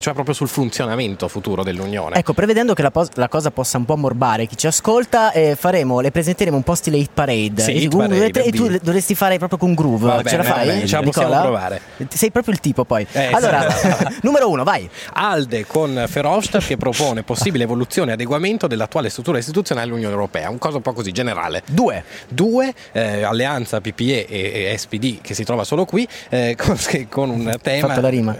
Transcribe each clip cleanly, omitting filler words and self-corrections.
cioè proprio sul funzionamento futuro dell'Unione. Ecco, prevedendo che la cosa possa un po' ammorbare chi ci ascolta, le presenteremo un po' stile Hit Parade. Sì, Hit Parade, e tu dovresti fare proprio con groove. Va bene, ce la fai? va bene, ce la possiamo provare. Sei proprio il tipo poi. Allora, numero 1, vai. ALDE con Verhofstadt che propone possibile evoluzione e adeguamento dell'attuale struttura istituzionale dell'Unione Europea. Un cosa un po' così generale. 2, alleanza PPE e SPD che si trova solo qui, con un tema. Fatto la rima.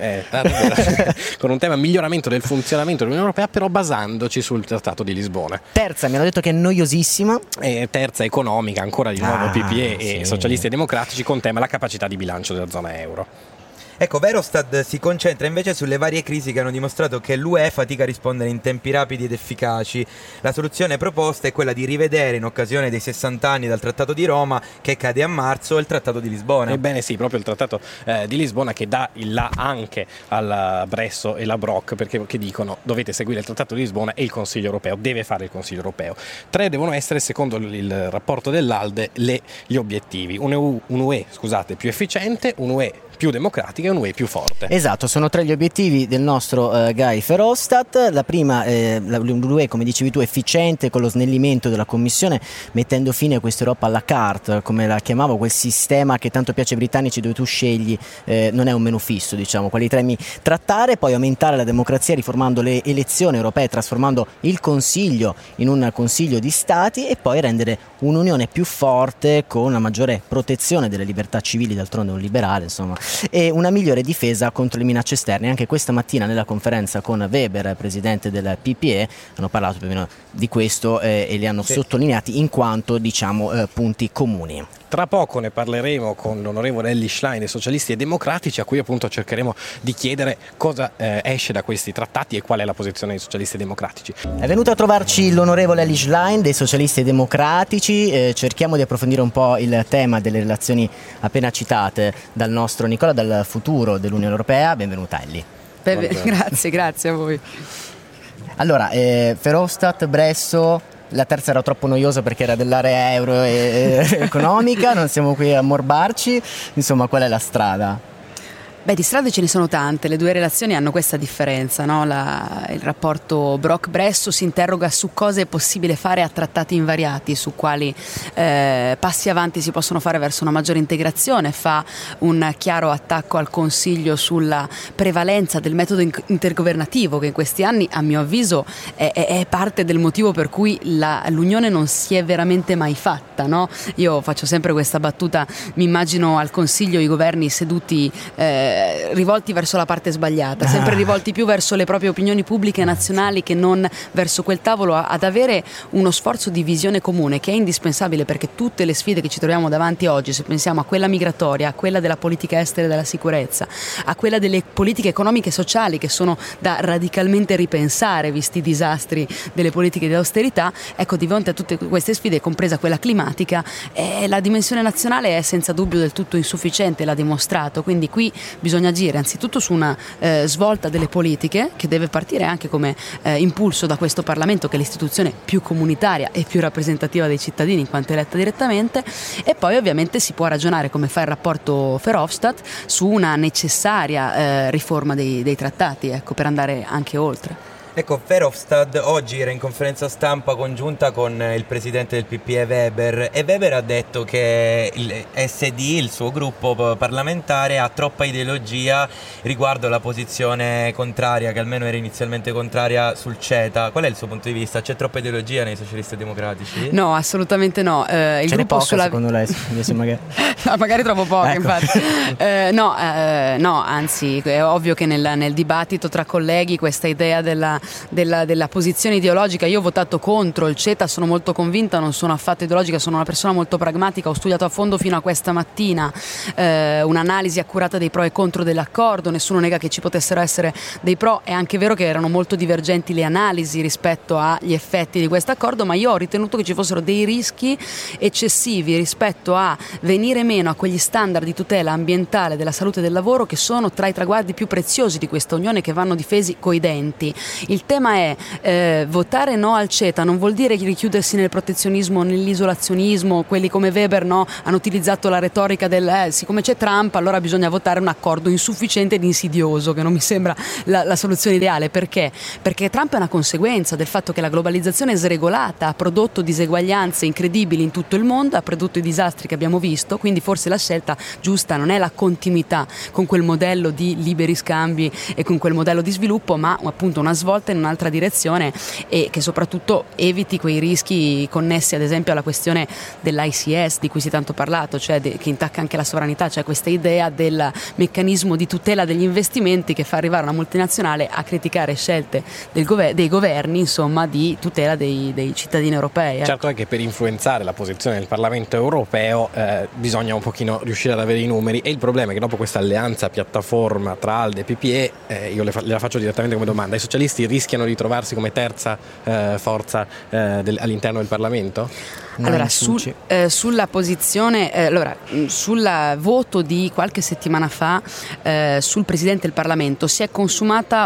Con un tema miglioramento del funzionamento dell'Unione Europea, però basandoci sul Trattato di Lisbona. Terza, mi hanno detto che è noiosissima. Terza, economica, ancora di nuovo PPE e Socialisti e Democratici, con tema la capacità di bilancio della zona euro. Ecco, Verhofstadt si concentra invece sulle varie crisi che hanno dimostrato che l'UE fatica a rispondere in tempi rapidi ed efficaci. La soluzione proposta è quella di rivedere, in occasione dei 60 anni dal Trattato di Roma, che cade a marzo, il Trattato di Lisbona. Ebbene sì, proprio il Trattato di Lisbona, che dà il là anche alla Bresso e la Brok, perché che dicono dovete seguire il Trattato di Lisbona e il Consiglio europeo deve fare il Consiglio europeo. 3 devono essere, secondo il rapporto dell'ALDE, gli obiettivi. Un'UE più efficiente, un'UE più democratica e un'UE più forte. Esatto, sono 3 gli obiettivi del nostro Guy Verhofstadt. La prima, l'UE, come dicevi tu, efficiente, con lo snellimento della Commissione, mettendo fine a questa Europa à la carte, come la chiamavo, quel sistema che tanto piace ai britannici, dove tu scegli, non è un menu fisso, diciamo, quali temi trattare. Poi aumentare la democrazia riformando le elezioni europee, trasformando il Consiglio in un Consiglio di Stati, e poi rendere un'Unione più forte, con una maggiore protezione delle libertà civili, d'altronde un liberale, insomma, e una migliore difesa contro le minacce esterne. Anche questa mattina nella conferenza con Weber, presidente del PPE, hanno parlato più o meno di questo e li hanno sottolineati in quanto, diciamo, punti comuni. Tra poco ne parleremo con l'onorevole Elly Schlein dei Socialisti e Democratici, a cui appunto cercheremo di chiedere cosa esce da questi trattati e qual è la posizione dei Socialisti e Democratici. È venuto a trovarci l'onorevole Elly Schlein dei Socialisti e Democratici. Cerchiamo di approfondire un po' il tema delle relazioni appena citate dal nostro Nicola, dal futuro dell'Unione Europea. Benvenuta Elly. Grazie a voi. Allora, Verhofstadt, Bresso. La terza era troppo noiosa perché era dell'area euro e economica, non siamo qui a morbarci. Insomma, qual è la strada? Beh, di strade ce ne sono tante, le 2 relazioni hanno questa differenza, no? Il rapporto Brok-Bresso si interroga su cosa è possibile fare a trattati invariati, su quali passi avanti si possono fare verso una maggiore integrazione, fa un chiaro attacco al Consiglio sulla prevalenza del metodo intergovernativo, che in questi anni, a mio avviso, è parte del motivo per cui l'Unione non si è veramente mai fatta, no? Io faccio sempre questa battuta, mi immagino al Consiglio i governi seduti rivolti verso la parte sbagliata, sempre rivolti più verso le proprie opinioni pubbliche nazionali che non verso quel tavolo, ad avere uno sforzo di visione comune che è indispensabile, perché tutte le sfide che ci troviamo davanti oggi, se pensiamo a quella migratoria, a quella della politica estera e della sicurezza, a quella delle politiche economiche e sociali, che sono da radicalmente ripensare visti i disastri delle politiche di austerità, ecco, di fronte a tutte queste sfide, compresa quella climatica, la dimensione nazionale è senza dubbio del tutto insufficiente, l'ha dimostrato. Quindi qui bisogna agire anzitutto su una svolta delle politiche, che deve partire anche come impulso da questo Parlamento, che è l'istituzione più comunitaria e più rappresentativa dei cittadini in quanto eletta direttamente, e poi ovviamente si può ragionare, come fa il rapporto Verhofstadt, su una necessaria riforma dei trattati, ecco, per andare anche oltre. Ecco, Verhofstadt oggi era in conferenza stampa congiunta con il presidente del PPE Weber, e Weber ha detto che il SD, il suo gruppo parlamentare, ha troppa ideologia riguardo la posizione contraria, che almeno era inizialmente contraria, sul CETA. Qual è il suo punto di vista? C'è troppa ideologia nei Socialisti e Democratici? No, assolutamente no. Il Ce gruppo n'è poca, secondo lei? Magari... no, magari troppo poca, ecco. Infatti. No, anzi, è ovvio che nel dibattito tra colleghi questa idea della posizione ideologica, io ho votato contro il CETA, sono molto convinta, non sono affatto ideologica, sono una persona molto pragmatica, ho studiato a fondo fino a questa mattina un'analisi accurata dei pro e contro dell'accordo, nessuno nega che ci potessero essere dei pro, è anche vero che erano molto divergenti le analisi rispetto agli effetti di questo accordo, ma io ho ritenuto che ci fossero dei rischi eccessivi rispetto a venire meno a quegli standard di tutela ambientale della salute del lavoro, che sono tra i traguardi più preziosi di questa Unione, che vanno difesi coi denti. Il tema è votare no al CETA non vuol dire richiudersi nel protezionismo, nell'isolazionismo. Quelli come Weber, no, hanno utilizzato la retorica del siccome c'è Trump allora bisogna votare un accordo insufficiente ed insidioso, che non mi sembra la soluzione ideale. Perché? Perché Trump è una conseguenza del fatto che la globalizzazione sregolata ha prodotto diseguaglianze incredibili in tutto il mondo, ha prodotto i disastri che abbiamo visto, quindi forse la scelta giusta non è la continuità con quel modello di liberi scambi e con quel modello di sviluppo, ma appunto una svolta in un'altra direzione, e che soprattutto eviti quei rischi connessi ad esempio alla questione dell'ICS di cui si è tanto parlato, cioè che intacca anche la sovranità, cioè questa idea del meccanismo di tutela degli investimenti che fa arrivare una multinazionale a criticare scelte dei governi, insomma, di tutela dei cittadini europei. Certo è che per influenzare la posizione del Parlamento europeo bisogna un pochino riuscire ad avere i numeri, e il problema è che dopo questa alleanza piattaforma tra ALDE e PPE, io le faccio direttamente come domanda: i socialisti rischiano di trovarsi come terza forza all'interno del Parlamento? Allora, sulla posizione, sul voto di qualche settimana fa sul Presidente del Parlamento si è consumata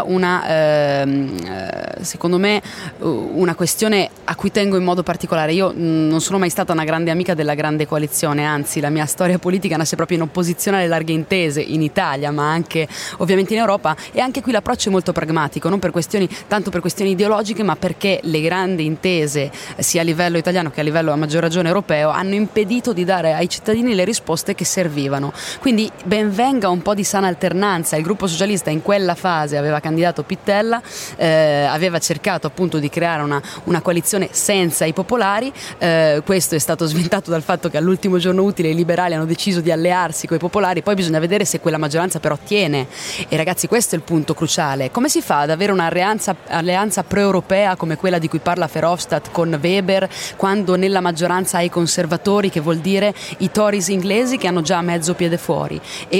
secondo me una questione a cui tengo in modo particolare. Io non sono mai stata una grande amica della grande coalizione, anzi la mia storia politica nasce proprio in opposizione alle larghe intese in Italia, ma anche ovviamente in Europa, e anche qui l'approccio è molto pragmatico, non tanto per questioni ideologiche, ma perché le grandi intese sia a livello italiano che a livello a maggior ragione europeo hanno impedito di dare ai cittadini le risposte che servivano. Quindi ben venga un po' di sana alternanza. Il gruppo socialista in quella fase aveva candidato Pittella, aveva cercato appunto di creare una coalizione senza i popolari, questo è stato sventato dal fatto che all'ultimo giorno utile i liberali hanno deciso di allearsi con i popolari. Poi bisogna vedere se quella maggioranza però tiene, e ragazzi questo è il punto cruciale: come si fa ad avere un'alleanza pro-europea come quella di cui parla Verhofstadt con Weber, quando nella maggioranza hai i conservatori, che vuol dire i Tories inglesi che hanno già mezzo piede fuori,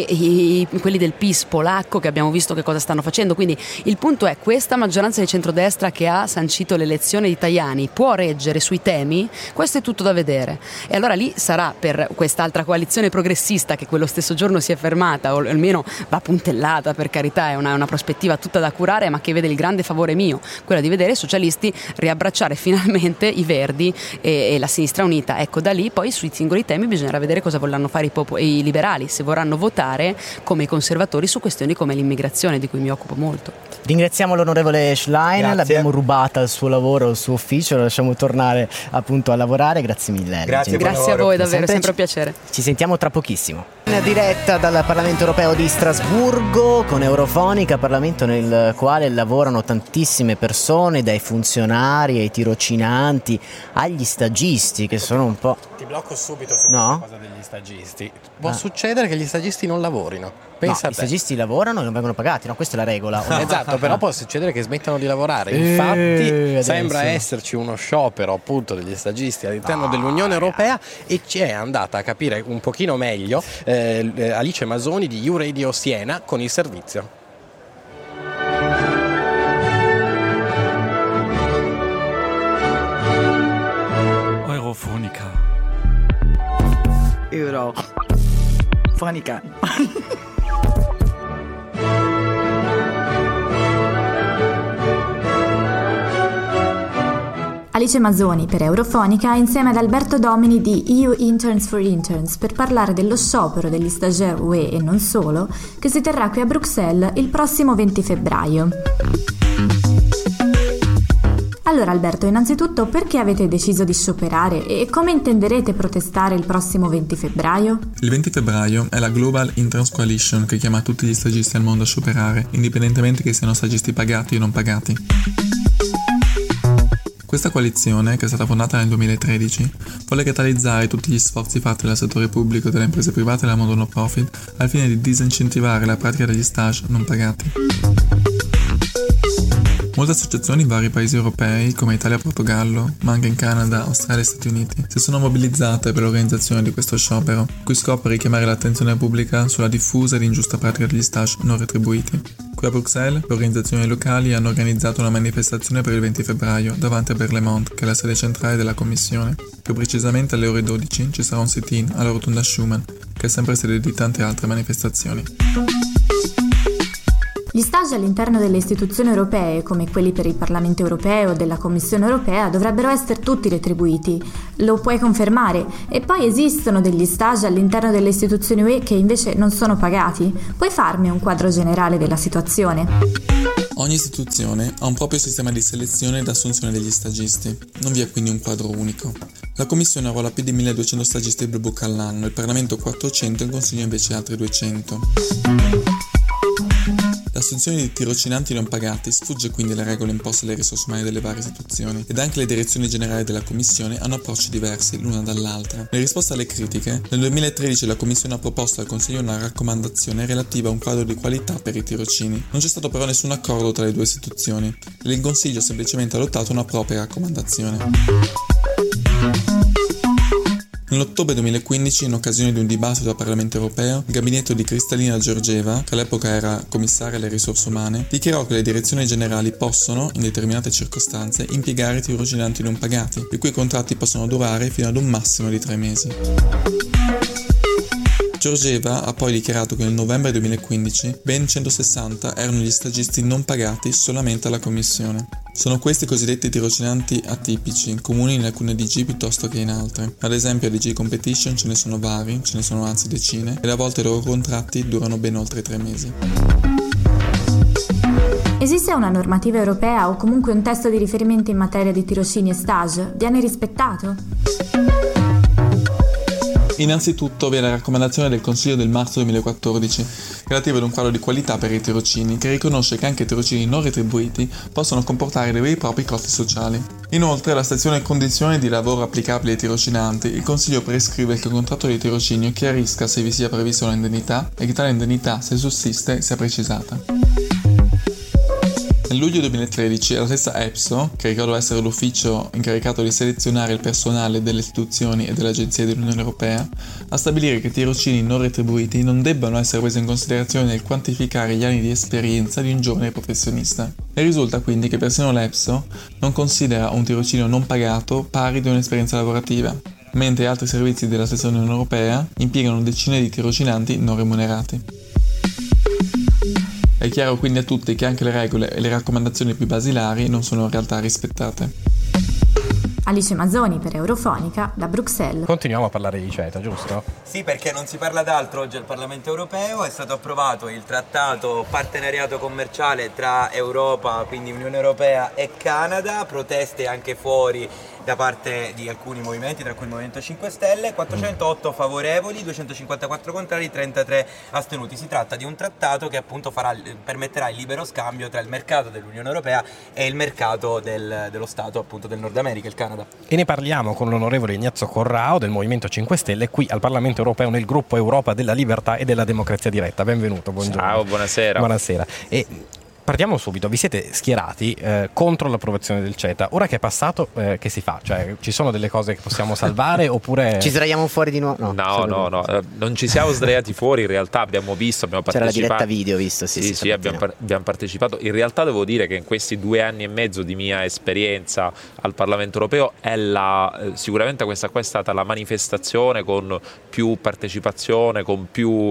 e quelli del PiS polacco che abbiamo visto che cosa stanno facendo. Quindi il punto è: questa maggioranza di centrodestra che ha sancito l'elezione di Tajani può reggere sui temi? Questo è tutto da vedere, e allora lì sarà per quest'altra coalizione progressista che quello stesso giorno si è fermata, o almeno va puntellata, per carità, è una prospettiva tutta da curare, ma che vede il grande favore mio, quella di vedere i socialisti riabbracciare finalmente i Verdi e la sinistra unita. Ecco, da lì poi sui singoli temi bisognerà vedere cosa vorranno fare i liberali, se vorranno votare come i conservatori su questioni come l'immigrazione, di cui mi occupo molto. Ringraziamo l'onorevole Schlein. Grazie. L'abbiamo rubata il suo lavoro, il suo ufficio, lo lasciamo tornare appunto a lavorare. Grazie mille. Grazie a voi, davvero, è sempre un piacere. Ci sentiamo tra pochissimo. In diretta dal Parlamento europeo di Strasburgo con Eurofonica, Parlamento nel quale lavorano tantissime persone, dai funzionari ai tirocinanti agli stagisti, che sono un po'... Ti blocco subito su questa cosa degli stagisti. Può succedere che gli stagisti non lavorino. Pensa i stagisti lavorano e non vengono pagati, no? Questa è la regola. Esatto, però può succedere che smettano di lavorare. Infatti sembra esserci uno sciopero appunto degli stagisti all'interno dell'Unione Europea, e ci è andata a capire un pochino meglio Alice Masoni di U-Radio Siena con il servizio. Eurofonica. Alice Masoni per Eurofonica insieme ad Alberto Domini di EU Interns for Interns per parlare dello sciopero degli stagiaire UE e non solo, che si terrà qui a Bruxelles il prossimo 20 febbraio. Allora Alberto, innanzitutto perché avete deciso di scioperare e come intenderete protestare il prossimo 20 febbraio? Il 20 febbraio è la Global Interns Coalition che chiama tutti gli stagisti al mondo a scioperare, indipendentemente che siano stagisti pagati o non pagati. Questa coalizione, che è stata fondata nel 2013, vuole catalizzare tutti gli sforzi fatti dal settore pubblico, dalle imprese private e dal mondo no profit, al fine di disincentivare la pratica degli stage non pagati. Molte associazioni in vari paesi europei, come Italia e Portogallo, ma anche in Canada, Australia e Stati Uniti, si sono mobilizzate per l'organizzazione di questo sciopero, il cui scopo è richiamare l'attenzione pubblica sulla diffusa ed ingiusta pratica degli stage non retribuiti. Qui a Bruxelles, le organizzazioni locali hanno organizzato una manifestazione per il 20 febbraio davanti a Berlaymont, che è la sede centrale della Commissione. Più precisamente alle ore 12 ci sarà un sit-in alla Rotonda Schuman, che è sempre sede di tante altre manifestazioni. Gli stage all'interno delle istituzioni europee, come quelli per il Parlamento europeo o della Commissione europea, dovrebbero essere tutti retribuiti. Lo puoi confermare? E poi esistono degli stage all'interno delle istituzioni UE che invece non sono pagati? Puoi farmi un quadro generale della situazione? Ogni istituzione ha un proprio sistema di selezione ed assunzione degli stagisti, non vi è quindi un quadro unico. La Commissione arruola più di 1200 stagisti Blue Book all'anno, il Parlamento 400 e il Consiglio invece altri 200. L'assunzione di tirocinanti non pagati sfugge quindi alle regole imposte alle risorse umane delle varie istituzioni ed anche le direzioni generali della Commissione hanno approcci diversi l'una dall'altra. In risposta alle critiche, nel 2013 la Commissione ha proposto al Consiglio una raccomandazione relativa a un quadro di qualità per i tirocini. Non c'è stato però nessun accordo tra le due istituzioni e il Consiglio ha semplicemente adottato una propria raccomandazione. Nell'ottobre 2015, in occasione di un dibattito al Parlamento europeo, il gabinetto di Kristalina Georgieva, che all'epoca era commissaria alle risorse umane, dichiarò che le direzioni generali possono, in determinate circostanze, impiegare tirocinanti non pagati, i cui contratti possono durare fino ad un massimo di 3 mesi. Georgieva ha poi dichiarato che nel novembre 2015 ben 160 erano gli stagisti non pagati solamente alla Commissione. Sono questi cosiddetti tirocinanti atipici, comuni in alcune DG piuttosto che in altre. Ad esempio a DG Competition ce ne sono vari, ce ne sono anzi decine, ed a volte i loro contratti durano ben oltre 3 mesi. Esiste una normativa europea o comunque un testo di riferimento in materia di tirocini e stage? Viene rispettato? Innanzitutto vi è la raccomandazione del Consiglio del marzo 2014 relativa ad un quadro di qualità per i tirocini che riconosce che anche i tirocini non retribuiti possono comportare dei veri e propri costi sociali. Inoltre, alla sezione condizioni di lavoro applicabili ai tirocinanti, il Consiglio prescrive che il contratto di tirocinio chiarisca se vi sia prevista un'indennità e che tale indennità, se sussiste, sia precisata. Nel luglio 2013 la stessa EPSO, che ricordo essere l'ufficio incaricato di selezionare il personale delle istituzioni e delle agenzie dell'Unione Europea, a stabilire che i tirocini non retribuiti non debbano essere presi in considerazione nel quantificare gli anni di esperienza di un giovane professionista. E risulta quindi che persino l'EPSO non considera un tirocinio non pagato pari di un'esperienza lavorativa, mentre altri servizi della stessa Unione Europea impiegano decine di tirocinanti non remunerati. È chiaro quindi a tutti che anche le regole e le raccomandazioni più basilari non sono in realtà rispettate. Alice Mazzoni per Eurofonica da Bruxelles. Continuiamo a parlare di CETA, giusto? Sì, perché non si parla d'altro oggi al Parlamento europeo. È stato approvato il trattato partenariato commerciale tra Europa, quindi Unione Europea e Canada. Proteste anche fuori da parte di alcuni movimenti, tra cui il Movimento 5 Stelle, 408 favorevoli, 254 contrari, 33 astenuti. Si tratta di un trattato che appunto permetterà il libero scambio tra il mercato dell'Unione Europea e il mercato dello Stato appunto del Nord America, il Canada. E ne parliamo con l'onorevole Ignazio Corrao del Movimento 5 Stelle qui al Parlamento europeo nel gruppo Europa della Libertà e della Democrazia Diretta. Benvenuto, buongiorno. Ciao, buonasera. Buonasera. Partiamo subito, vi siete schierati contro l'approvazione del CETA. Ora che è passato, che si fa? Cioè, ci sono delle cose che possiamo salvare oppure... Ci sdraiamo fuori di nuovo? No, non ci siamo sdraiati fuori, in realtà abbiamo partecipato. C'era la diretta video, visto? Sì, abbiamo partecipato. In realtà devo dire che in questi 2 anni e mezzo di mia esperienza al Parlamento europeo sicuramente questa qua è stata la manifestazione con più partecipazione, con più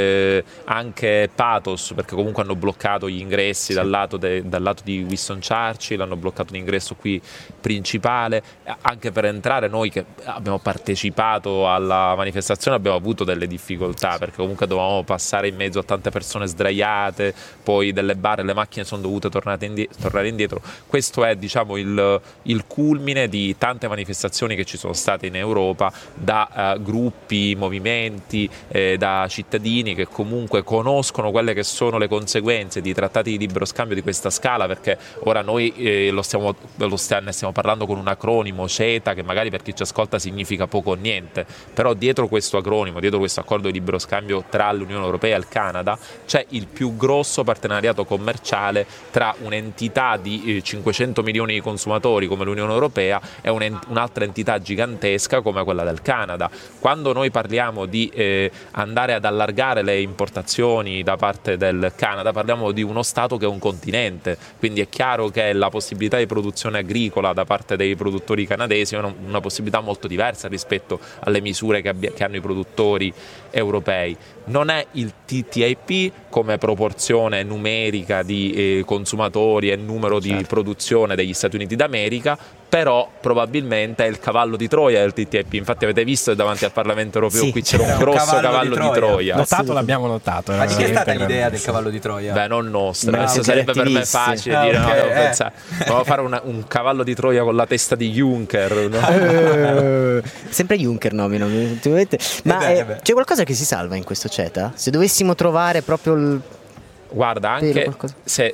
anche pathos, perché comunque hanno bloccato gli ingressi dal lato di Winston Churchill, hanno bloccato l'ingresso qui principale. Anche per entrare, noi che abbiamo partecipato alla manifestazione abbiamo avuto delle difficoltà, perché comunque dovevamo passare in mezzo a tante persone sdraiate, poi delle barre, le macchine sono dovute tornare indietro. Questo è, diciamo, il culmine di tante manifestazioni che ci sono state in Europa da gruppi, movimenti, da cittadini che comunque conoscono quelle che sono le conseguenze di trattati di libero scambio di questa scala, perché ora noi ne stiamo parlando con un acronimo CETA che magari per chi ci ascolta significa poco o niente, però dietro questo acronimo, dietro questo accordo di libero scambio tra l'Unione Europea e il Canada c'è il più grosso partenariato commerciale tra un'entità di 500 milioni di consumatori come l'Unione Europea e un'altra entità gigantesca come quella del Canada. Quando noi parliamo di andare ad allargare le importazioni da parte del Canada, parliamo di uno Stato che è un continente, quindi è chiaro che la possibilità di produzione agricola da parte dei produttori canadesi è una possibilità molto diversa rispetto alle misure che hanno i produttori europei. non è il TTIP come proporzione numerica di consumatori e numero di produzione degli Stati Uniti d'America, però probabilmente è il cavallo di Troia del TTIP. Infatti avete visto che davanti al Parlamento europeo qui c'era un grosso cavallo di Troia. Notato, l'abbiamo notato. Ma di chi è stata l'idea del cavallo di Troia? Beh, non nostra. Adesso sarebbe per me facile dire no, devo pensare. Devo fare un cavallo di Troia con la testa di Juncker, no? Sempre Juncker nomino. Ma c'è qualcosa che si salva in questo CETA? Se dovessimo trovare proprio Guarda, anche se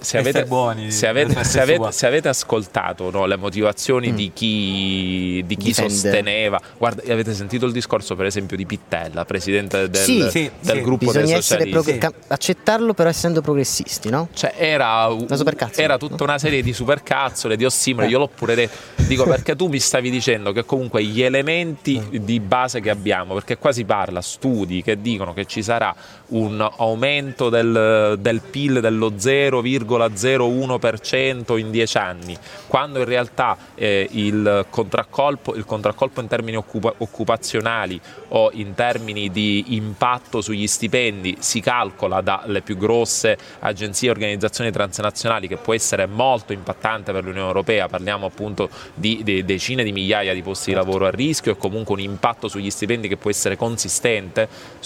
avete ascoltato le motivazioni di chi sosteneva, guarda, avete sentito il discorso per esempio di Pittella, presidente del gruppo dei socialisti. Accettarlo però essendo progressisti, no? Cioè era tutta una serie di supercazzole, di ossimori. Io l'ho pure detto, dico, perché tu mi stavi dicendo che comunque gli elementi di base che abbiamo, perché qua si parla, studi che dicono che ci sarà un aumento del PIL dello 0,01% in 10 anni, quando in realtà il contraccolpo in termini occupazionali o in termini di impatto sugli stipendi si calcola dalle più grosse agenzie e organizzazioni transnazionali, che può essere molto impattante per l'Unione Europea. Parliamo appunto di decine di migliaia di posti di lavoro a rischio e comunque un impatto sugli stipendi che può essere consistente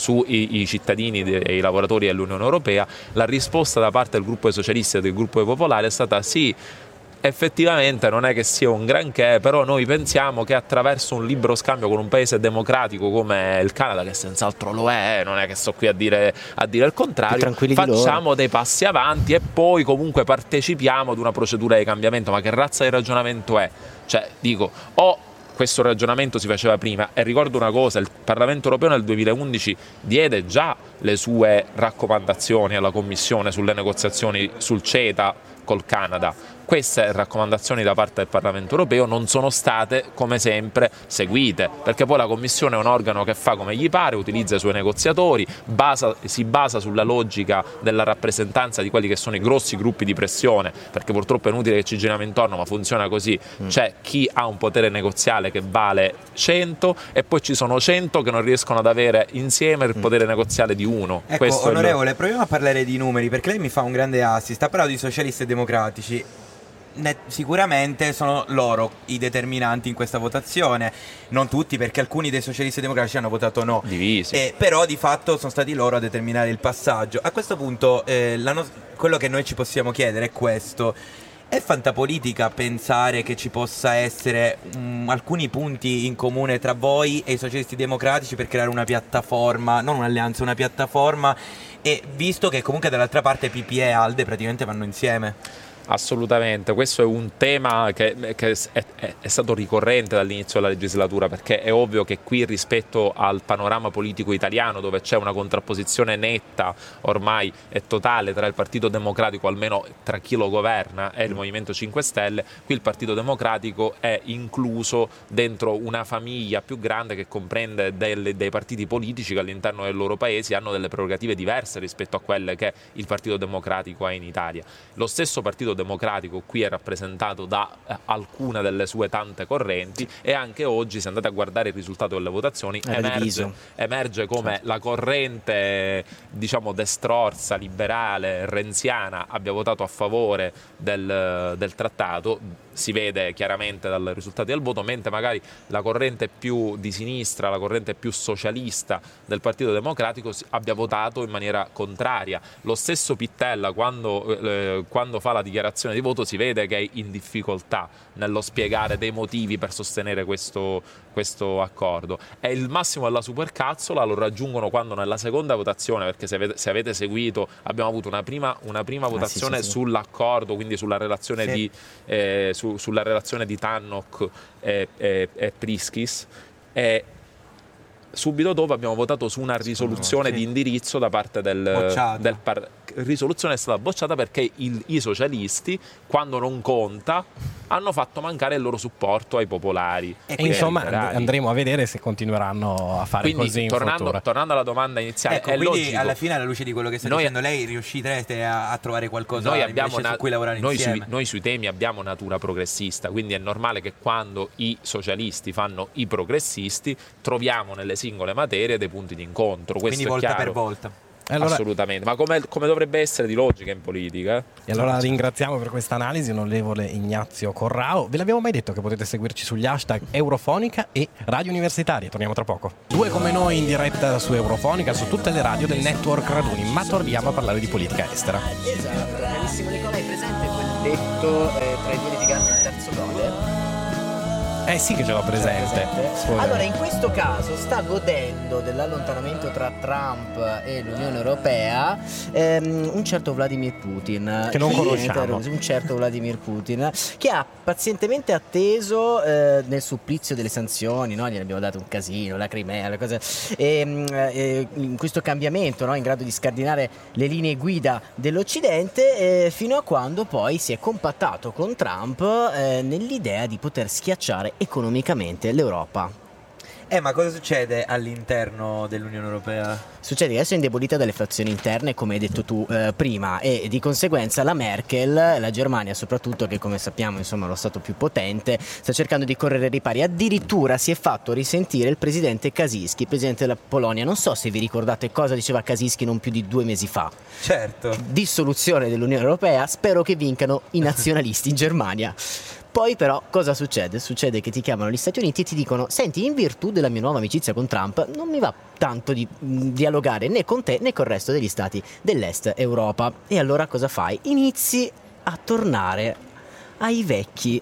sui cittadini e i lavoratori dell'Unione Europea. La risposta da parte del gruppo dei socialisti e del gruppo dei popolari è stata sì, effettivamente non è che sia un granché, però noi pensiamo che attraverso un libero scambio con un paese democratico come il Canada, che senz'altro lo è, non è che sto qui a dire il contrario, facciamo dei passi avanti e poi comunque partecipiamo ad una procedura di cambiamento. Ma che razza di ragionamento è? Cioè, dico, questo ragionamento si faceva prima, e ricordo una cosa: il Parlamento europeo nel 2011 diede già le sue raccomandazioni alla Commissione sulle negoziazioni sul CETA col Canada. Queste raccomandazioni da parte del Parlamento europeo non sono state, come sempre, seguite, perché poi la Commissione è un organo che fa come gli pare, utilizza i suoi negoziatori, si basa sulla logica della rappresentanza di quelli che sono i grossi gruppi di pressione, perché purtroppo è inutile che ci giriamo intorno, ma funziona così. C'è chi ha un potere negoziale che vale 100 e poi ci sono 100 che non riescono ad avere insieme il potere negoziale di uno. Ecco, questo onorevole, proviamo a parlare di numeri, perché lei mi fa un grande assist. Ha parlato di socialisti e democratici. Sicuramente sono loro i determinanti in questa votazione, non tutti, perché alcuni dei socialisti democratici hanno votato no, divisi, però di fatto sono stati loro a determinare il passaggio. A questo punto quello che noi ci possiamo chiedere è questo: è fantapolitica pensare che ci possa essere alcuni punti in comune tra voi e i socialisti democratici per creare una piattaforma, non un'alleanza, una piattaforma, e visto che comunque dall'altra parte PPE e ALDE praticamente vanno insieme? Assolutamente, questo è un tema che è stato ricorrente dall'inizio della legislatura, perché è ovvio che qui, rispetto al panorama politico italiano, dove c'è una contrapposizione netta ormai e totale tra il Partito Democratico, almeno tra chi lo governa, e il Movimento 5 Stelle, qui il Partito Democratico è incluso dentro una famiglia più grande che comprende dei partiti politici che all'interno dei loro paesi hanno delle prerogative diverse rispetto a quelle che il Partito Democratico ha in Italia. Lo stesso Partito Democratico qui è rappresentato da alcune delle sue tante correnti, e anche oggi, se andate a guardare il risultato delle votazioni, emerge come la corrente, diciamo, destrorsa, liberale, renziana abbia votato a favore del trattato. Si vede chiaramente dai risultati del voto, mentre magari la corrente più di sinistra, la corrente più socialista del Partito Democratico abbia votato in maniera contraria. Lo stesso Pittella, quando fa la dichiarazione di voto, si vede che è in difficoltà nello spiegare dei motivi per sostenere questo accordo. E il massimo della supercazzola lo raggiungono quando nella seconda votazione, perché se avete seguito abbiamo avuto una prima votazione sull'accordo, quindi sulla relazione sulla relazione di Tannock e Priskis, e subito dopo abbiamo votato su una risoluzione di indirizzo da parte risoluzione è stata bocciata perché i socialisti, quando non conta, hanno fatto mancare il loro supporto ai popolari. E insomma andremo a vedere se continueranno a fare quindi, così in futuro. Tornando alla domanda iniziale, ecco, è quindi logico. alla fine, alla luce di quello che sta dicendo lei, riuscirete a trovare qualcosa su cui lavorare insieme? Noi sui temi abbiamo natura progressista, quindi è normale che quando i socialisti fanno i progressisti troviamo nelle singole materie dei punti di incontro. Questo Quindi volta è chiaro. per volta. Assolutamente, ma come dovrebbe essere di logica in politica. E allora ringraziamo per questa analisi onorevole Ignazio Corrao. Ve l'abbiamo mai detto che potete seguirci sugli hashtag Eurofonica e Radio Universitaria. Torniamo tra poco. 2 come noi in diretta su Eurofonica, su tutte le radio del network Raduni, ma torniamo a parlare di politica estera. Esatto, carissimo Nicola, hai presente quel detto tra i due litiganti il terzo gode? Sì che ce l'ho presente. Allora, in questo caso sta godendo dell'allontanamento tra Trump e l'Unione Europea un certo Vladimir Putin, che non conosciamo. Un certo Vladimir Putin che ha pazientemente atteso nel supplizio delle sanzioni, no? Gli abbiamo dato un casino, la Crimea, le cose, in questo cambiamento, no? In grado di scardinare le linee guida dell'Occidente, fino a quando poi si è compattato con Trump nell'idea di poter schiacciare economicamente l'Europa. Ma cosa succede all'interno dell'Unione Europea? Succede che adesso è indebolita dalle fazioni interne, come hai detto tu prima, e di conseguenza la Merkel, la Germania soprattutto, che come sappiamo insomma è lo stato più potente, sta cercando di correre ai ripari. Addirittura si è fatto risentire il presidente Kaczyński, presidente della Polonia. Non so se vi ricordate cosa diceva Kaczyński non più di 2 mesi fa. Certo. Dissoluzione dell'Unione Europea, spero che vincano i nazionalisti in Germania. Poi però cosa succede? Succede che ti chiamano gli Stati Uniti e ti dicono: senti, in virtù della mia nuova amicizia con Trump non mi va tanto di dialogare né con te né col resto degli stati dell'Est Europa. E allora cosa fai? Inizi a tornare ai vecchi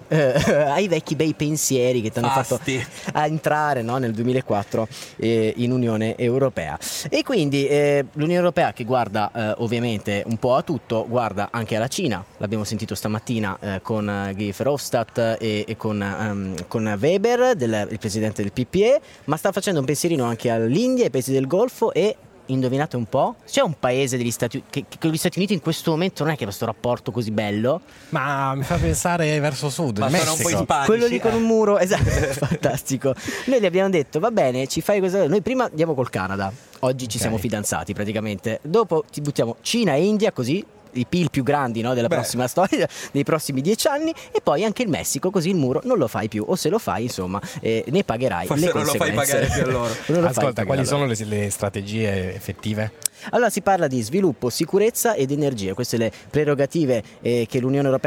bei pensieri che ti hanno fatto a entrare, no, nel 2004 in Unione Europea. E quindi l'Unione Europea, che guarda ovviamente un po' a tutto, guarda anche alla Cina. L'abbiamo sentito stamattina con Guy Verhofstadt e con Weber, il presidente del PPE, ma sta facendo un pensierino anche all'India, ai paesi del Golfo. E indovinate un po'? C'è un paese degli Stati che con gli Stati Uniti in questo momento non è che ha questo rapporto così bello, ma mi fa pensare verso sud, ma sono un po' ispanici, quello lì con un muro, esatto. Fantastico. Noi gli abbiamo detto: va bene, ci fai questo. Noi prima andiamo col Canada, oggi ci siamo fidanzati praticamente, dopo ti buttiamo Cina e India, così i PIL più grandi, no, della prossima storia, dei prossimi 10 anni, e poi anche il Messico, così il muro non lo fai più, o se lo fai insomma ne pagherai forse le non conseguenze. lo fai pagare più a loro. Ascolta, quali sono le strategie effettive? Allora si parla di sviluppo, sicurezza ed energia, queste le prerogative che l'Unione Europea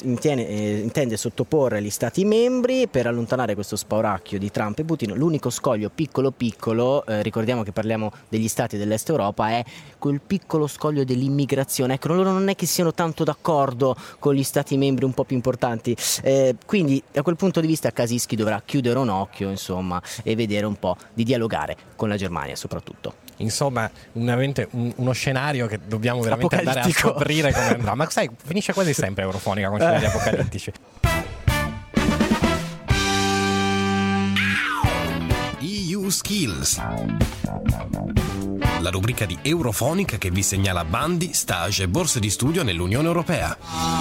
intende sottoporre agli Stati membri per allontanare questo spauracchio di Trump e Putin. L'unico scoglio piccolo, ricordiamo che parliamo degli Stati dell'Est Europa, è quel piccolo scoglio dell'immigrazione. Ecco, loro non è che siano tanto d'accordo con gli Stati membri un po' più importanti, quindi da quel punto di vista Kaczyński dovrà chiudere un occhio insomma e vedere un po' di dialogare con la Germania soprattutto. Insomma, uno scenario che dobbiamo veramente andare a scoprire come andrà. Ma sai, finisce quasi sempre Eurofonica con scenari apocalittici. EU Skills, la rubrica di Eurofonica che vi segnala bandi, stage e borse di studio nell'Unione Europea.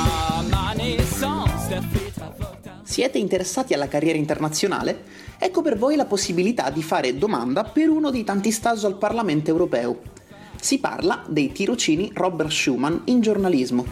Siete interessati alla carriera internazionale? Ecco per voi la possibilità di fare domanda per uno dei tanti stage al Parlamento Europeo. Si parla dei tirocini Robert Schuman in giornalismo.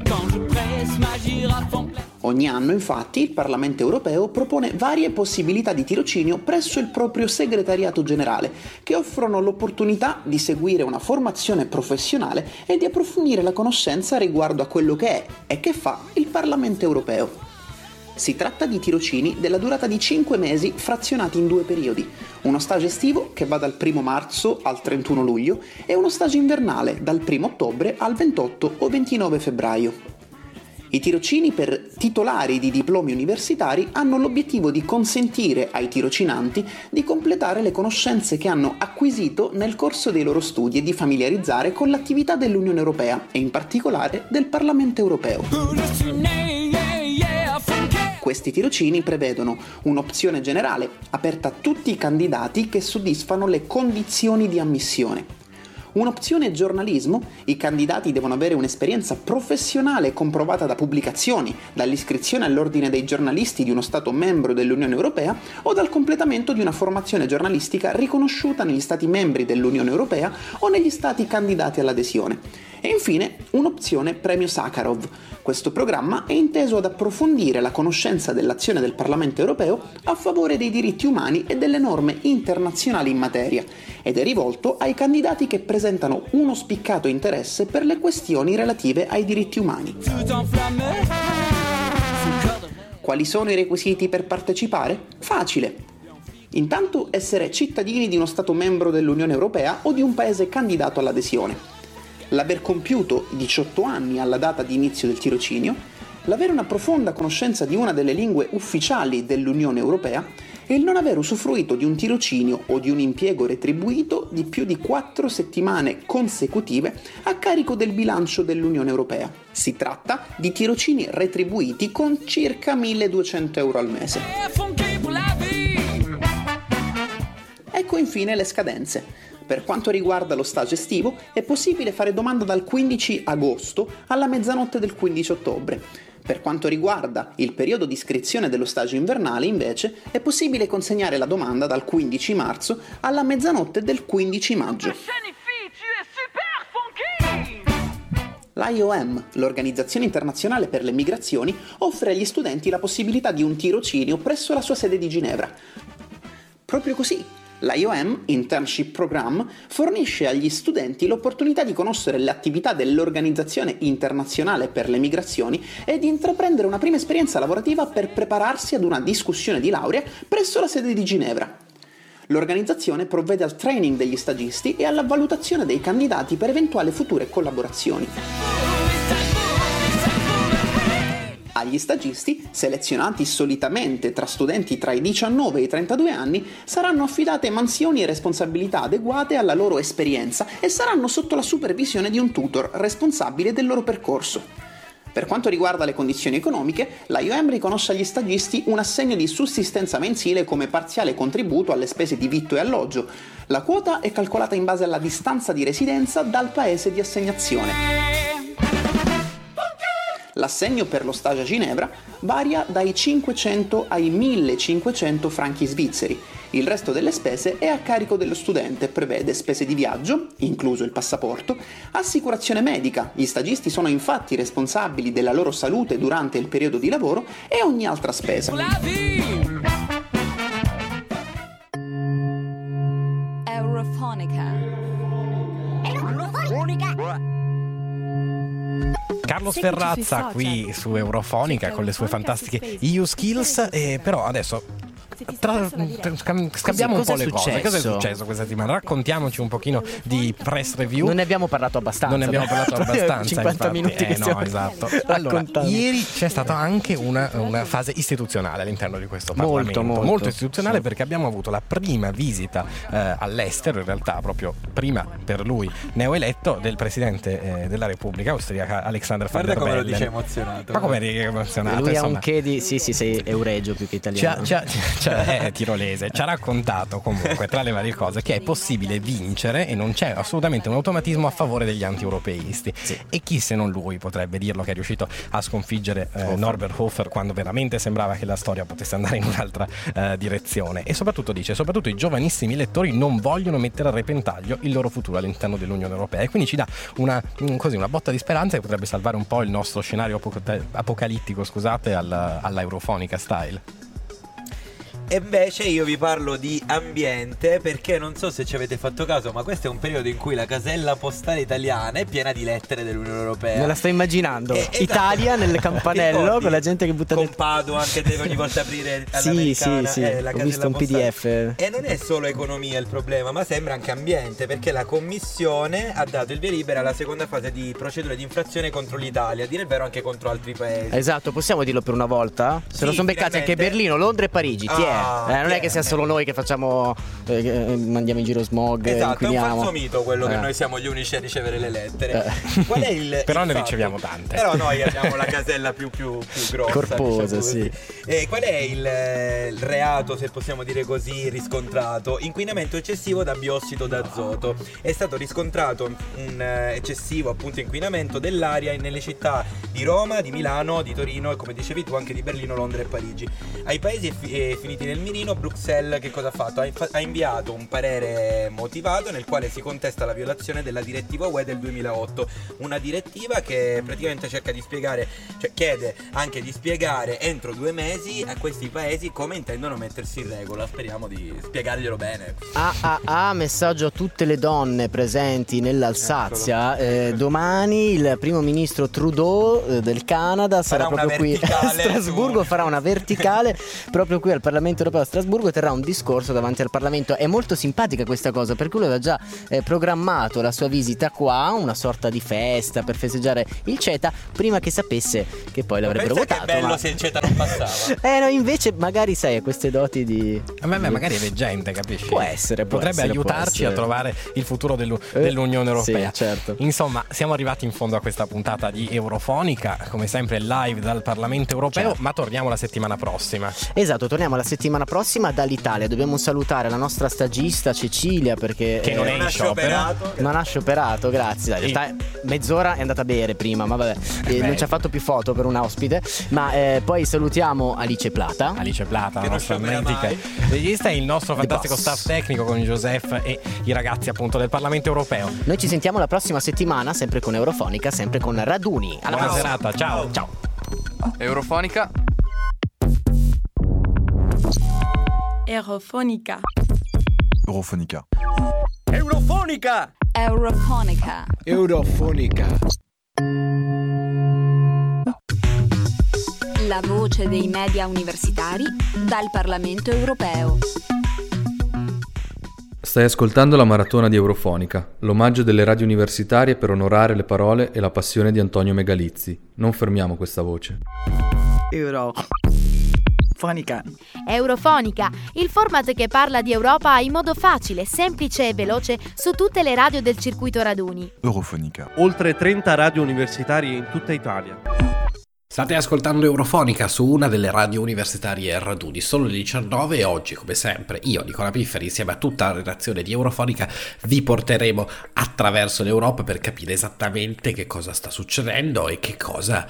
Ogni anno, infatti, il Parlamento Europeo propone varie possibilità di tirocinio presso il proprio segretariato generale, che offrono l'opportunità di seguire una formazione professionale e di approfondire la conoscenza riguardo a quello che è e che fa il Parlamento Europeo. Si tratta di tirocini della durata di 5 mesi frazionati in 2 periodi, uno stage estivo che va dal 1 marzo al 31 luglio e uno stage invernale dal 1 ottobre al 28 o 29 febbraio. I tirocini per titolari di diplomi universitari hanno l'obiettivo di consentire ai tirocinanti di completare le conoscenze che hanno acquisito nel corso dei loro studi e di familiarizzare con l'attività dell'Unione Europea e in particolare del Parlamento Europeo. Questi tirocini prevedono un'opzione generale aperta a tutti i candidati che soddisfano le condizioni di ammissione, Un'opzione giornalismo: i candidati devono avere un'esperienza professionale comprovata da pubblicazioni, dall'iscrizione all'ordine dei giornalisti di uno Stato membro dell'Unione Europea o dal completamento di una formazione giornalistica riconosciuta negli Stati membri dell'Unione Europea o negli Stati candidati all'adesione. E infine un'opzione premio Sakharov. Questo programma è inteso ad approfondire la conoscenza dell'azione del Parlamento europeo a favore dei diritti umani e delle norme internazionali in materia, ed è rivolto ai candidati che presentano uno spiccato interesse per le questioni relative ai diritti umani. Quali sono i requisiti per partecipare? Facile. Intanto essere cittadini di uno Stato membro dell'Unione Europea o di un paese candidato all'adesione, l'aver compiuto 18 anni alla data di inizio del tirocinio, l'avere una profonda conoscenza di una delle lingue ufficiali dell'Unione Europea e il non aver usufruito di un tirocinio o di un impiego retribuito di più di 4 settimane consecutive a carico del bilancio dell'Unione Europea. Si tratta di tirocini retribuiti con circa 1.200 euro al mese. Ecco infine le scadenze. Per quanto riguarda lo stage estivo, è possibile fare domanda dal 15 agosto alla mezzanotte del 15 ottobre. Per quanto riguarda il periodo di iscrizione dello stage invernale, invece, è possibile consegnare la domanda dal 15 marzo alla mezzanotte del 15 maggio. L'IOM, l'Organizzazione Internazionale per le Migrazioni, offre agli studenti la possibilità di un tirocinio presso la sua sede di Ginevra. Proprio così, l'IOM Internship Program fornisce agli studenti l'opportunità di conoscere le attività dell'Organizzazione Internazionale per le Migrazioni e di intraprendere una prima esperienza lavorativa per prepararsi ad una discussione di laurea presso la sede di Ginevra. L'organizzazione provvede al training degli stagisti e alla valutazione dei candidati per eventuali future collaborazioni. Agli stagisti, selezionati solitamente tra studenti tra i 19 e i 32 anni, saranno affidate mansioni e responsabilità adeguate alla loro esperienza e saranno sotto la supervisione di un tutor responsabile del loro percorso. Per quanto riguarda le condizioni economiche, l'IOM riconosce agli stagisti un assegno di sussistenza mensile come parziale contributo alle spese di vitto e alloggio. La quota è calcolata in base alla distanza di residenza dal paese di assegnazione. L'assegno per lo stage a Ginevra varia dai 500 ai 1500 franchi svizzeri. Il resto delle spese è a carico dello studente e prevede spese di viaggio, incluso il passaporto, assicurazione medica, gli stagisti sono infatti responsabili della loro salute durante il periodo di lavoro, e ogni altra spesa. Carlos Ferrazza qui su Eurofonica con le sue fantastiche EU Skills, però adesso scambiamo un po' le cose. Cosa è successo questa settimana? Raccontiamoci un pochino di press review. Non ne abbiamo parlato abbastanza. 50 infatti. minuti che stiamo esatto. Allora, ieri c'è stata anche una fase istituzionale all'interno di questo Parlamento. Molto istituzionale, sì. Perché abbiamo avuto la prima visita all'estero, in realtà proprio prima per lui neoeletto, del Presidente della Repubblica austriaca Alexander Van der Bellen. Guarda come lo dice emozionato. Ma come eri emozionato? Lui ha un che di... Sì, sei euregio più che italiano. È tirolese. Ci ha raccontato comunque, tra le varie cose, che è possibile vincere e non c'è assolutamente un automatismo a favore degli anti-europeisti. Sì. E chi se non lui potrebbe dirlo, che è riuscito a sconfiggere Norbert Hofer quando veramente sembrava che la storia potesse andare in un'altra direzione. E soprattutto i giovanissimi elettori non vogliono mettere a repentaglio il loro futuro all'interno dell'Unione Europea, e quindi ci dà una botta di speranza che potrebbe salvare un po' il nostro scenario apocalittico, alla Eurofonica style. E invece io vi parlo di ambiente, perché non so se ci avete fatto caso, ma questo è un periodo in cui la casella postale italiana è piena di lettere dell'Unione Europea. Me la sto immaginando. Esatto. Italia nel campanello con la gente che butta con Padova, anche deve ogni volta aprire all'americana. Sì. La ho visto un postale. PDF. E non è solo economia il problema, ma sembra anche ambiente, perché la Commissione ha dato il via libera alla seconda fase di procedure di infrazione contro l'Italia, a dire il vero anche contro altri paesi. Esatto, possiamo dirlo per una volta? Se lo sono beccati anche Berlino, Londra e Parigi. non è che sia solo noi che facciamo mandiamo in giro smog. Esatto, è un inquiniamo. falso mito quello che noi siamo gli unici a ricevere le lettere. Qual è il Però il ne fatto? riceviamo tante. Però noi abbiamo la casella più grossa, corposa, diciamo sì. così. Qual è il reato, se possiamo dire così, riscontrato? Inquinamento eccessivo da biossido d'azoto. È stato riscontrato un eccessivo appunto inquinamento dell'aria nelle città di Roma, di Milano, di Torino e come dicevi tu anche di Berlino, Londra e Parigi. Ai paesi finiti nel mirino, Bruxelles che cosa ha fatto? Ha inviato un parere motivato nel quale si contesta la violazione della direttiva UE del 2008, una direttiva che praticamente cerca di spiegare, cioè chiede anche di spiegare entro 2 mesi a questi paesi come intendono mettersi in regola. Speriamo di spiegarglielo bene. Messaggio a tutte le donne presenti nell'Alsazia. Domani il primo ministro Trudeau del Canada sarà proprio qui a Strasburgo, farà una verticale proprio qui al Parlamento Europeo a Strasburgo e terrà un discorso davanti al Parlamento. È molto simpatica questa cosa perché lui aveva già programmato la sua visita qua, una sorta di festa per festeggiare il CETA, prima che sapesse che poi l'avrebbero votato. Che bello se il CETA non passava. No, invece magari sai, a queste doti di magari è veggente, capisci? Può essere, potrebbe aiutarci a trovare il futuro dell'Unione Europea. Sì, certo. Insomma, siamo arrivati in fondo a questa puntata di Eurofonica, come sempre live dal Parlamento Europeo, certo. Ma torniamo la settimana prossima. Esatto, torniamo la settimana prossima dall'Italia. Dobbiamo salutare la nostra stagista Cecilia perché che non è in sciopero. Non ha scioperato, grazie. In realtà mezz'ora è andata a bere prima, ma vabbè, non ci ha fatto più foto per un ospite. Ma poi salutiamo Alice Plata, la nostra mitica regista, e il nostro fantastico staff tecnico con Joseph e i ragazzi appunto del Parlamento Europeo. Noi ci sentiamo la prossima settimana, sempre con Eurofonica, sempre con Raduni. Alla buona serata, ciao. Eurofonica. Eurofonica. Eurofonica. Eurofonica. Eurofonica. Eurofonica. La voce dei media universitari dal Parlamento Europeo. Stai ascoltando la maratona di Eurofonica, l'omaggio delle radio universitarie per onorare le parole e la passione di Antonio Megalizzi. Non fermiamo questa voce. Eurofonica. Eurofonica, il format che parla di Europa in modo facile, semplice e veloce su tutte le radio del circuito Raduni. Eurofonica. Oltre 30 radio universitarie in tutta Italia. State ascoltando Eurofonica su una delle radio universitarie Raduni. Sono le 19 e oggi, come sempre, io, Nicola Pifferi, insieme a tutta la redazione di Eurofonica, vi porteremo attraverso l'Europa per capire esattamente che cosa sta succedendo e che cosa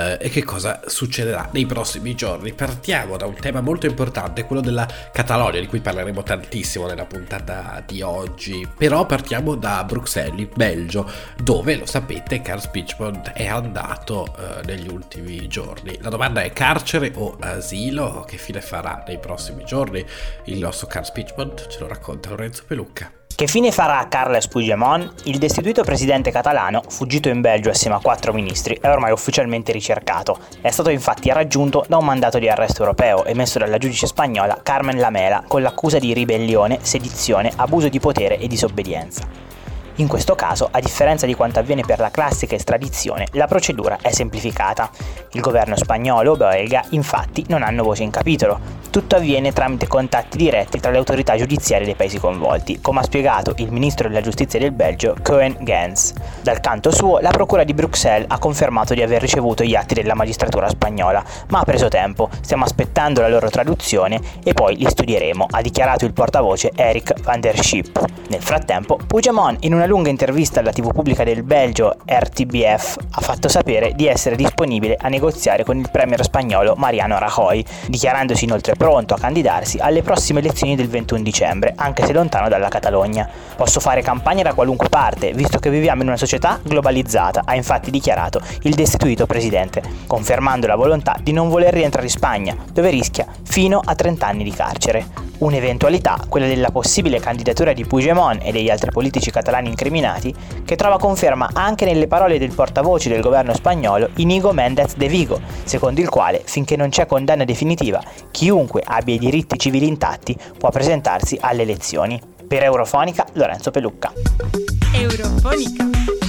succederà nei prossimi giorni. Partiamo da un tema molto importante, quello della Catalogna, di cui parleremo tantissimo nella puntata di oggi. Però partiamo da Bruxelles, in Belgio, dove, lo sapete, Carles Puigdemont è andato negli ultimi giorni. La domanda è: carcere o asilo? Che fine farà nei prossimi giorni il nostro Carles Puigdemont? Ce lo racconta Lorenzo Pelucca. Che fine farà Carles Puigdemont? Il destituito presidente catalano, fuggito in Belgio assieme a 4 ministri, è ormai ufficialmente ricercato. È stato infatti raggiunto da un mandato di arresto europeo emesso dalla giudice spagnola Carmen Lamela con l'accusa di ribellione, sedizione, abuso di potere e disobbedienza. In questo caso, a differenza di quanto avviene per la classica estradizione, la procedura è semplificata. Il governo spagnolo o belga, infatti, non hanno voce in capitolo. Tutto avviene tramite contatti diretti tra le autorità giudiziarie dei paesi coinvolti, come ha spiegato il ministro della giustizia del Belgio, Koen Gens. Dal canto suo, la procura di Bruxelles ha confermato di aver ricevuto gli atti della magistratura spagnola, ma ha preso tempo, stiamo aspettando la loro traduzione e poi li studieremo, ha dichiarato il portavoce Eric van der Schip. Nel frattempo, Puigdemont, in una lunga intervista alla TV pubblica del Belgio, RTBF, ha fatto sapere di essere disponibile a negoziare con il premier spagnolo Mariano Rajoy, dichiarandosi inoltre pronto a candidarsi alle prossime elezioni del 21 dicembre, anche se lontano dalla Catalogna. Posso fare campagna da qualunque parte, visto che viviamo in una società globalizzata, ha infatti dichiarato il destituito presidente, confermando la volontà di non voler rientrare in Spagna, dove rischia fino a 30 anni di carcere. Un'eventualità, quella della possibile candidatura di Puigdemont e degli altri politici catalani incriminati, che trova conferma anche nelle parole del portavoce del governo spagnolo Íñigo Méndez de Vigo, secondo il quale, finché non c'è condanna definitiva, chiunque abbia i diritti civili intatti può presentarsi alle elezioni. Per Eurofonica, Lorenzo Pelucca. Eurofonica.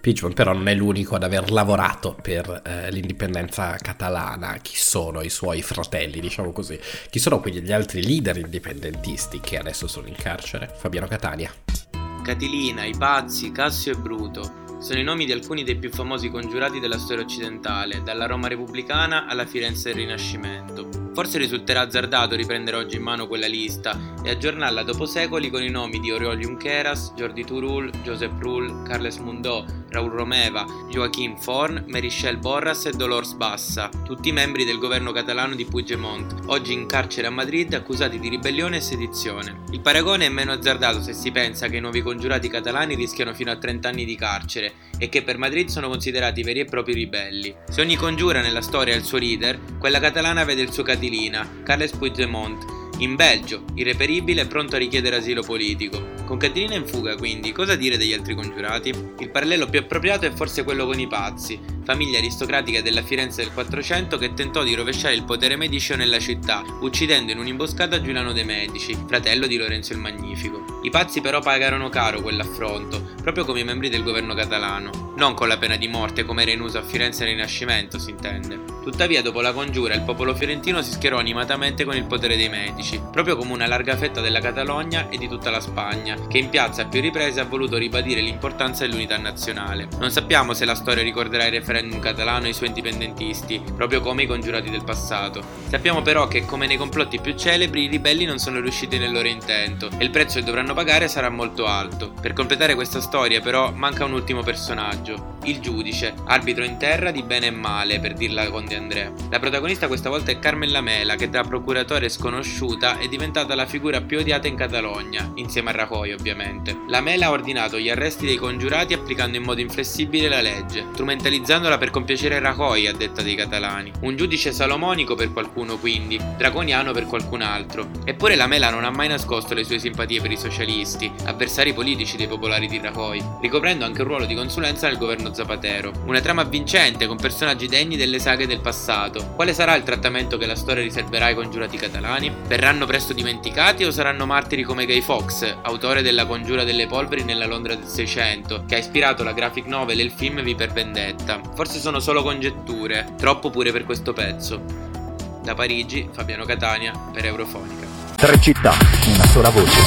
Puigdemont però non è l'unico ad aver lavorato per l'indipendenza catalana. Chi sono i suoi fratelli, diciamo così? Chi sono quindi gli altri leader indipendentisti che adesso sono in carcere? Fabiano Catania. Catilina, i Pazzi, Cassio e Bruto sono i nomi di alcuni dei più famosi congiurati della storia occidentale, dalla Roma repubblicana alla Firenze del Rinascimento. Forse risulterà azzardato riprendere oggi in mano quella lista e aggiornarla dopo secoli con i nomi di Oriol Junqueras, Jordi Turull, Josep Rull, Carles Mundó, Raúl Romeva, Joaquim Forn, Meritxell Borras e Dolors Bassa, tutti membri del governo catalano di Puigdemont, oggi in carcere a Madrid accusati di ribellione e sedizione. Il paragone è meno azzardato se si pensa che i nuovi congiurati catalani rischiano fino a 30 anni di carcere e che per Madrid sono considerati veri e propri ribelli. Se ogni congiura nella storia ha il suo leader, quella catalana vede il suo Catilina, Carles Puigdemont, in Belgio, irreperibile e pronto a richiedere asilo politico. Con Catilina in fuga, quindi, cosa dire degli altri congiurati? Il parallelo più appropriato è forse quello con i Pazzi, famiglia aristocratica della Firenze del 400 che tentò di rovesciare il potere mediceo nella città, uccidendo in un'imboscata Giuliano de' Medici, fratello di Lorenzo il Magnifico. I Pazzi però pagarono caro quell'affronto, proprio come i membri del governo catalano, non con la pena di morte come era in uso a Firenze nel Rinascimento, si intende. Tuttavia, dopo la congiura, il popolo fiorentino si schierò animatamente con il potere dei Medici, proprio come una larga fetta della Catalogna e di tutta la Spagna, che in piazza a più riprese ha voluto ribadire l'importanza dell'unità nazionale. Non sappiamo se la storia ricorderà il referendum catalano e i suoi indipendentisti, proprio come i congiurati del passato. Sappiamo però che, come nei complotti più celebri, i ribelli non sono riusciti nel loro intento e il prezzo che dovranno pagare sarà molto alto. Per completare questa storia, però, manca un ultimo personaggio, il giudice, arbitro in terra di bene e male, per dirla con De André. La protagonista questa volta è Carmen Lamela, che da procuratore sconosciuta è diventata la figura più odiata in Catalogna, insieme a Rajoy ovviamente. Lamela ha ordinato gli arresti dei congiurati applicando in modo inflessibile la legge, strumentalizzandola per compiacere Rajoy, a detta dei catalani. Un giudice salomonico per qualcuno quindi, draconiano per qualcun altro. Eppure Lamela non ha mai nascosto le sue simpatie per i socialisti, avversari politici dei popolari di Rajoy, ricoprendo anche un ruolo di consulenza nel governo Zapatero. Una trama avvincente con personaggi degni delle saghe del passato. Quale sarà il trattamento che la storia riserverà ai congiurati catalani? Verranno presto dimenticati o saranno martiri come Guy Fawkes, autore della Congiura delle polveri nella Londra del 600, che ha ispirato la graphic novel e il film V per Vendetta? Forse sono solo congetture, troppo pure per questo pezzo. Da Parigi, Fabiano Catania per Eurofonica. 3 città, una sola voce.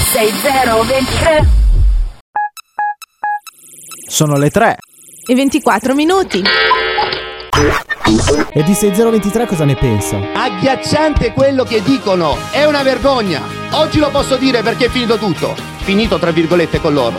6023. Sono le 3 e 24 minuti. E di 6023 cosa ne pensa? Agghiacciante quello che dicono, è una vergogna. Oggi lo posso dire perché è finito tutto. Finito tra virgolette con loro.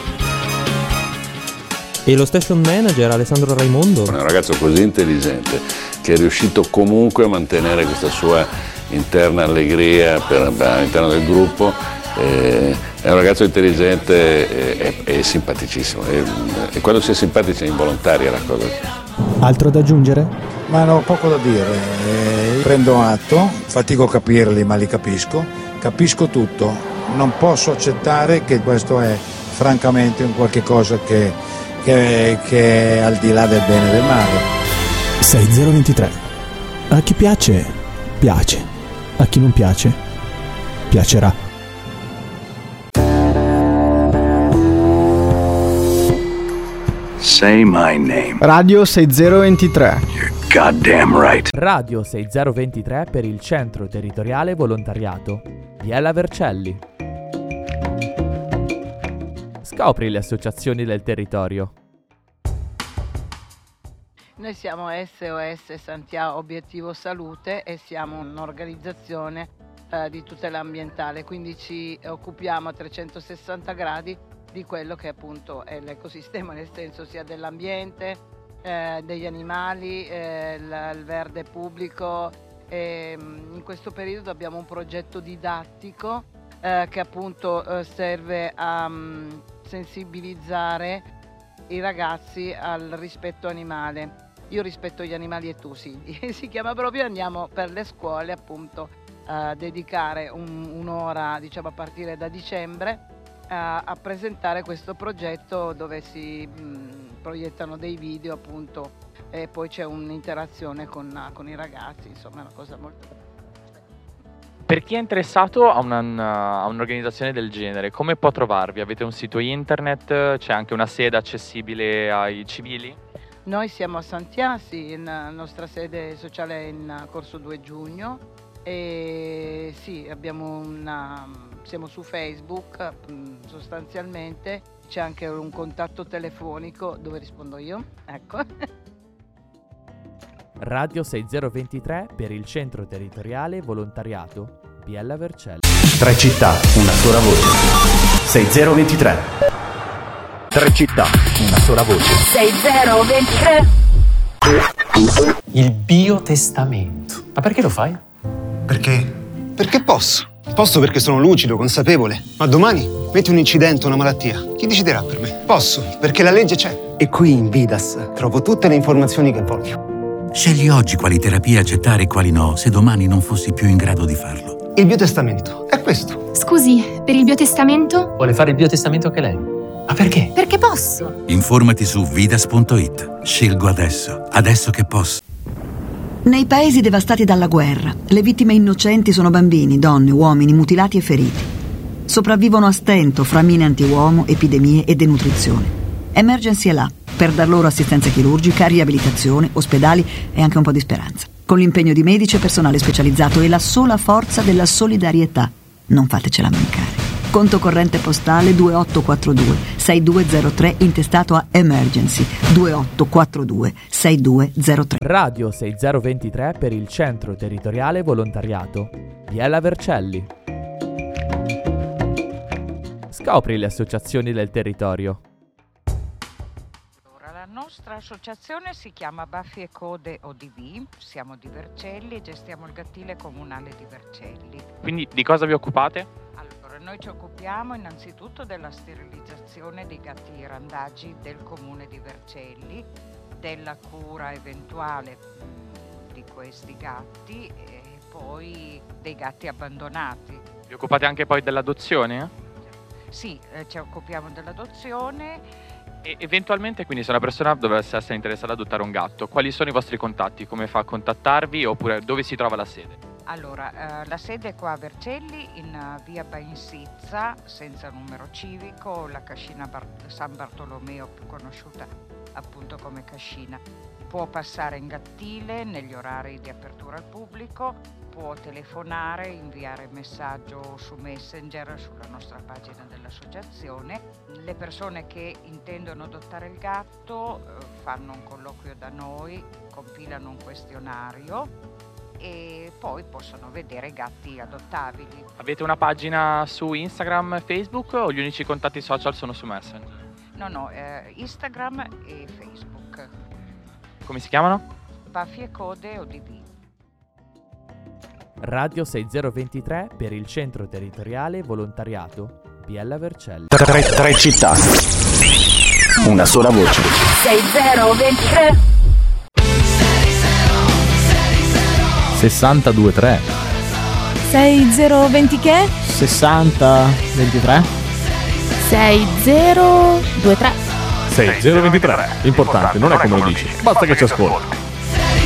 E lo station manager Alessandro Raimondo? È un ragazzo così intelligente che è riuscito comunque a mantenere questa sua interna allegria all'interno del gruppo. È un ragazzo intelligente e simpaticissimo. E quando si è simpatici è involontaria la cosa. Altro da aggiungere? Ma no, poco da dire. Prendo atto, fatico a capirli ma li capisco. Capisco tutto. Non posso accettare che questo è francamente un qualche cosa che è al di là del bene e del male. 6023. A chi piace, piace. A chi non piace, piacerà. Say my name. Radio 6023. You're goddamn right. Radio 6023 per il Centro Territoriale Volontariato Biella Vercelli. Scopri le associazioni del territorio. Noi siamo SOS Santiago Obiettivo Salute e siamo un'organizzazione di tutela ambientale, quindi ci occupiamo a 360 gradi di quello che appunto è l'ecosistema, nel senso sia dell'ambiente, degli animali, il verde pubblico. In questo periodo abbiamo un progetto didattico che appunto serve a sensibilizzare i ragazzi al rispetto animale. Io rispetto gli animali e tu sì. Si chiama proprio, andiamo per le scuole appunto a dedicare un'ora, diciamo a partire da dicembre, a presentare questo progetto dove si proiettano dei video appunto e poi c'è un'interazione con i ragazzi, insomma è una cosa molto... Per chi è interessato a un'organizzazione del genere, come può trovarvi? Avete un sito internet? C'è anche una sede accessibile ai civili? Noi siamo a Santià, sì, la nostra sede sociale è in Corso 2 Giugno e sì, siamo su Facebook sostanzialmente, c'è anche un contatto telefonico dove rispondo io, ecco. Radio 6023 per il Centro Territoriale Volontariato Biella Vercelli. 3 città, una sola voce. 6023. 3 città, una sola voce. 6023. Il biotestamento. Ma perché lo fai? Perché? Perché posso. Posso perché sono lucido, consapevole. Ma domani metti un incidente o una malattia. Chi deciderà per me? Posso, perché la legge c'è. E qui in Vidas trovo tutte le informazioni che voglio. Scegli oggi quali terapie accettare e quali no, se domani non fossi più in grado di farlo. Il biotestamento è questo. Scusi, per il biotestamento? Vuole fare il biotestamento anche lei? Ma perché? Perché posso. Informati su vidas.it. Scelgo adesso che posso. Nei paesi devastati dalla guerra, le vittime innocenti sono bambini, donne, uomini mutilati e feriti. Sopravvivono a stento fra mine antiuomo, epidemie e denutrizione. Emergency è là per dar loro assistenza chirurgica, riabilitazione, ospedali e anche un po' di speranza. Con l'impegno di medici e personale specializzato e la sola forza della solidarietà. Non fatecela mancare. Conto corrente postale 2842 6203 intestato a Emergency 2842 6203. Radio 6023 per il Centro Territoriale Volontariato Biella Vercelli. Scopri le associazioni del territorio. La nostra associazione si chiama Baffi e Code ODV, siamo di Vercelli e gestiamo il gattile comunale di Vercelli. Quindi di cosa vi occupate? Allora, noi ci occupiamo innanzitutto della sterilizzazione dei gatti randagi del comune di Vercelli, della cura eventuale di questi gatti e poi dei gatti abbandonati. Vi occupate anche poi dell'adozione? Sì, ci occupiamo dell'adozione. E eventualmente, quindi, se una persona dovesse essere interessata ad adottare un gatto, quali sono i vostri contatti? Come fa a contattarvi oppure dove si trova la sede? Allora, la sede è qua a Vercelli, in via Bainsizza, senza numero civico, la cascina San Bartolomeo, più conosciuta appunto come cascina. Può passare in gattile negli orari di apertura al pubblico, può telefonare, inviare messaggio su Messenger sulla nostra pagina dell'associazione. Le persone che intendono adottare il gatto fanno un colloquio da noi, compilano un questionario e poi possono vedere i gatti adottabili. Avete una pagina su Instagram, Facebook o gli unici contatti social sono su Messenger? No, Instagram e Facebook. Come si chiamano? Baffi e Code ODV. Radio 6023 per il Centro Territoriale Volontariato Biella Vercelli. 3 città, una sola voce. 6023. 62-3. 6020 che? 60-23. 6023. 6023. Importante, non è come lo dici, basta che ci ascolti.